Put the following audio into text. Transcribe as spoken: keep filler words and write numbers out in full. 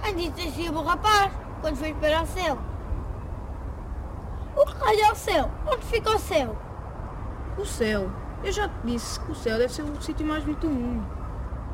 mãe disse assim, o rapaz, quando foi para o céu. O que raio é o céu? Onde fica o céu? O céu. Eu já te disse que o céu deve ser o sítio mais bonito do mundo.